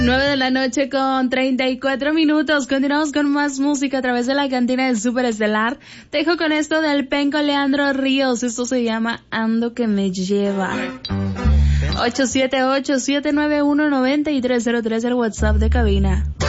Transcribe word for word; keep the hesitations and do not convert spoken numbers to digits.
nueve de la noche con treinta y cuatro minutos. Continuamos con más música a través de la cantina de Super Estelar. Te dejo con esto del penco Leandro Ríos. Esto se llama Ando que me lleva. ocho siete ocho, siete nueve uno, nueve tres cero tres el WhatsApp de cabina.